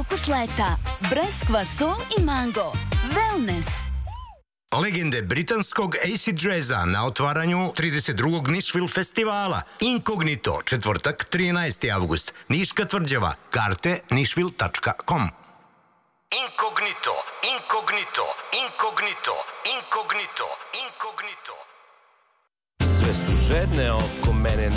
ukus leta. Breskva, sol i mango. Wellness. Legende britanskog acid jazza na otvaranju 32. Nashville festivala. Inkognito, četvrtak, 13. avgust. Niška tvrđava. Karte nashville.com. Inkognito, inkognito, inkognito, inkognito, inkognito. Sve su žedne oko mene.